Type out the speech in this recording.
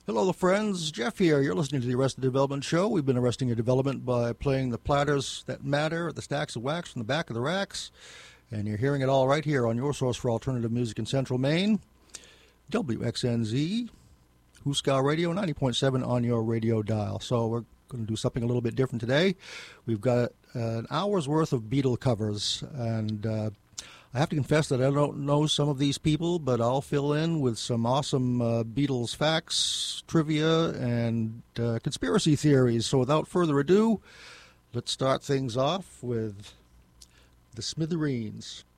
Hello, friends. Jeff here. You're listening to the Arrested Development Show. We've been arresting your development by playing the platters that matter, the stacks of wax from the back of the racks. And you're hearing it all right here on your source for alternative music in Central Maine, WXNZ, Huskow Radio, 90.7 on your radio dial. So we're going to do something a little bit different today. We've got an hour's worth of Beatle covers, and I have to confess that I don't know some of these people, but I'll fill in with some awesome Beatles facts, trivia, and conspiracy theories. So without further ado, let's start things off with the Smithereens.